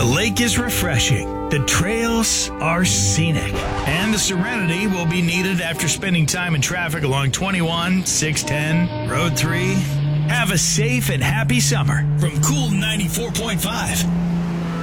lake is refreshing, the trails are scenic, and the serenity will be needed after spending time in traffic along 21, 610, Road 3. Have a safe and happy summer from Cool 94.5.